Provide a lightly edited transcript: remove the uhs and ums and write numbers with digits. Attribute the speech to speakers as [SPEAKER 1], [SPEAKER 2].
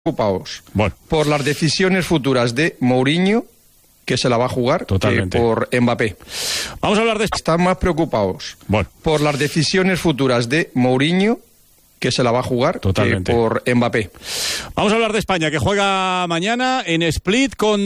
[SPEAKER 1] preocupados por las decisiones futuras de Mourinho, que se la va a jugar, que por Mbappé.
[SPEAKER 2] Vamos a hablar de...
[SPEAKER 1] Están más preocupados por las decisiones futuras de Mourinho, que se la va a jugar, que por Mbappé.
[SPEAKER 2] Vamos a hablar de España, que juega mañana en Split con